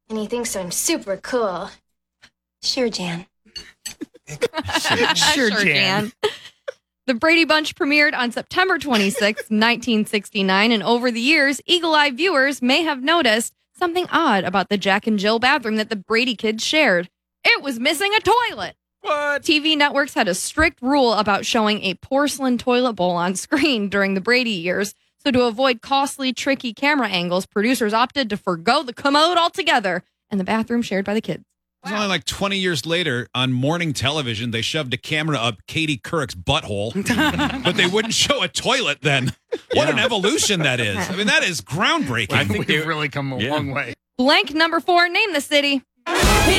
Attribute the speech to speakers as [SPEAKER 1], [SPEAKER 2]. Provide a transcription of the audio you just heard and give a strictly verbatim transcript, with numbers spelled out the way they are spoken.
[SPEAKER 1] And he thinks I'm super cool. Sure, Jan.
[SPEAKER 2] Sure, Jan. The Brady Bunch premiered on September twenty-sixth, nineteen sixty-nine, and over the years, eagle-eyed viewers may have noticed something odd about the Jack and Jill bathroom that the Brady kids shared. It was missing a toilet.
[SPEAKER 3] What?
[SPEAKER 2] T V networks had a strict rule about showing a porcelain toilet bowl on screen during the Brady years. So to avoid costly, tricky camera angles, producers opted to forgo the commode altogether and the bathroom shared by the kids.
[SPEAKER 3] It was only like twenty years later on morning television, they shoved a camera up Katie Couric's butthole, but they wouldn't show a toilet then. What an evolution that is. I mean, that is groundbreaking.
[SPEAKER 4] I think we've really come a
[SPEAKER 5] Yeah.
[SPEAKER 4] long way.
[SPEAKER 2] Blank number four, name the city.